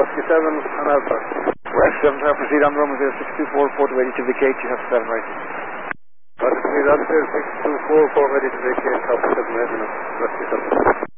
Whiskey 7 on Alpha. Whiskey 7 Tower, proceed on runway 0624, report ready to vacate, you have 7 right. Roger, proceed on 0624, ready to vacate, Alpha 7 right, Whiskey 7.